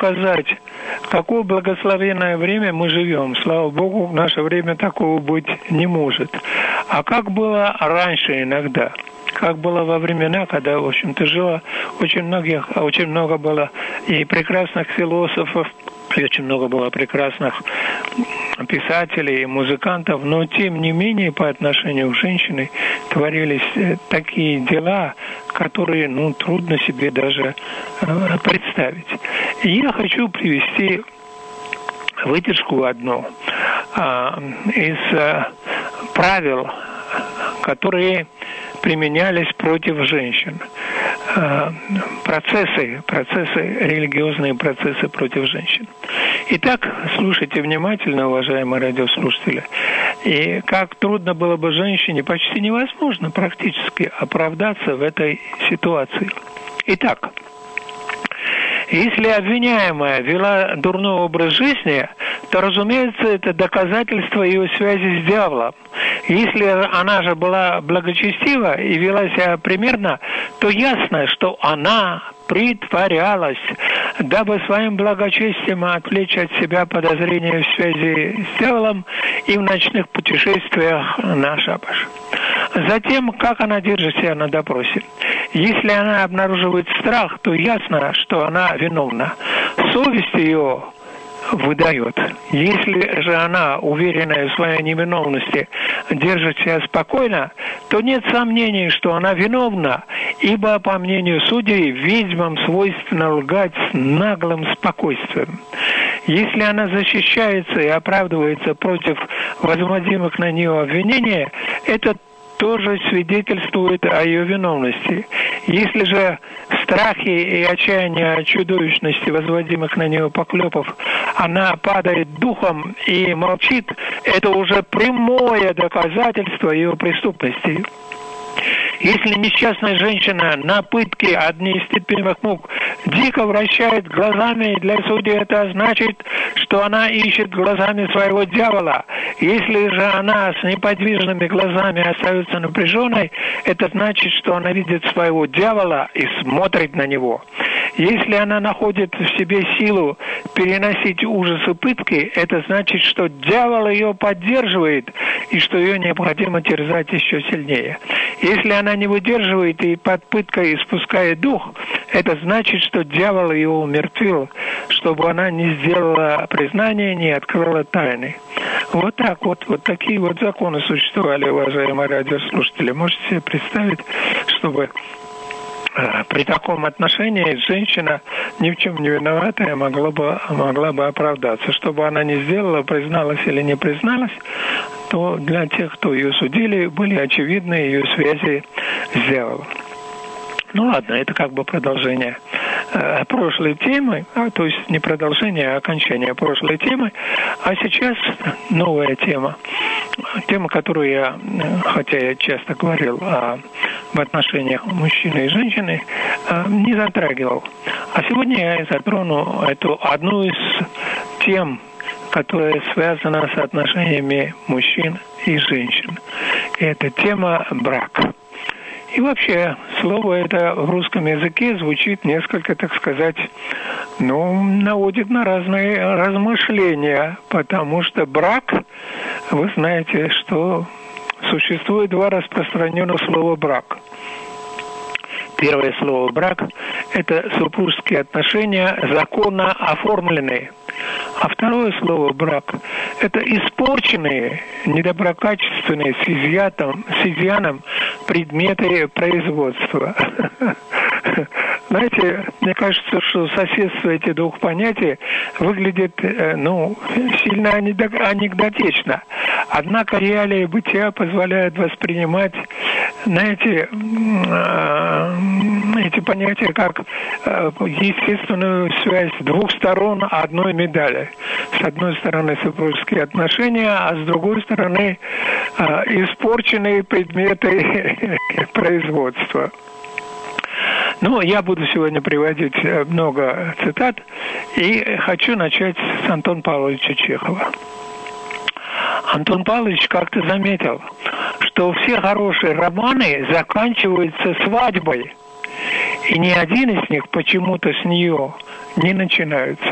показать, в какое благословенное время мы живем. Слава Богу, в наше время такого быть не может. А как было раньше иногда? Как было во времена, когда, в общем-то, жило очень много было и прекрасных философов, и очень много было прекрасных писателей и музыкантов, но тем не менее по отношению к женщине творились такие дела, которые, трудно себе даже представить. И я хочу привести выдержку одну из правил, которые применялись против женщин. Процессы, религиозные процессы против женщин. Итак, слушайте внимательно, уважаемые радиослушатели. И как трудно было бы женщине, почти невозможно практически оправдаться в этой ситуации. Итак, если обвиняемая вела дурной образ жизни, то, разумеется, это доказательство ее связи с дьяволом. Если она же была благочестива и вела себя примерно, то ясно, что она притворялась, дабы своим благочестием отвлечь от себя подозрения в связи с дьяволом и в ночных путешествиях на шабаш. Затем, как она держит себя на допросе. Если она обнаруживает страх, то ясно, что она виновна. Совесть ее выдает. Если же она, уверенная в своей невиновности, держит себя спокойно, то нет сомнений, что она виновна, ибо, по мнению судей, ведьмам свойственно лгать с наглым спокойствием. Если она защищается и оправдывается против возводимых на нее обвинений, это тоже свидетельствует о ее виновности. Если же в страхе и отчаянии от чудовищности возводимых на нее поклепов она падает духом и молчит, это уже прямое доказательство ее преступности. Если несчастная женщина на пытке от неистерпимых мук дико вращает глазами, для судей это значит, что она ищет глазами своего дьявола. Если же она с неподвижными глазами остается напряженной, это значит, что она видит своего дьявола и смотрит на него. Если она находит в себе силу переносить ужасы пытки, это значит, что дьявол ее поддерживает и что ее необходимо терзать еще сильнее. Если она не выдерживает и под пыткой испускает дух, это значит, что дьявол ее умертвил, чтобы она не сделала признания, не открыла тайны. Вот так вот такие вот законы существовали, уважаемые радиослушатели. Можете себе представить, чтобы при таком отношении женщина ни в чем не виноватая могла бы оправдаться. Чтобы она не сделала, призналась или не призналась, то для тех, кто ее судили, были очевидны ее связи с дьяволом. Ну ладно, это как бы продолжение прошлой темы, то есть не продолжение, а окончание прошлой темы. А сейчас новая тема. Тема, которую я, хотя я часто говорил в отношениях мужчины и женщины, не затрагивал. А сегодня я затрону эту одну из тем, которая связана с отношениями мужчин и женщин. И это тема брак. И вообще, слово это в русском языке звучит несколько, так сказать, наводит на разные размышления, потому что брак, вы знаете, что существует два распространенных слова «брак». Первое слово «брак» – это супружеские отношения, законно оформленные. А второе слово «брак» – это испорченные, недоброкачественные с изъяном предметы производства. Знаете, мне кажется, что соседство этих двух понятий выглядит, сильно анекдотично. Однако реалии бытия позволяют воспринимать, знаете, эти понятия как естественную связь двух сторон одной медали. С одной стороны супружеские отношения, а с другой стороны испорченные предметы производства. Я буду сегодня приводить много цитат и хочу начать с Антона Павловича Чехова. Антон Павлович как-то заметил, что все хорошие романы заканчиваются свадьбой, и ни один из них почему-то с нее не начинаются.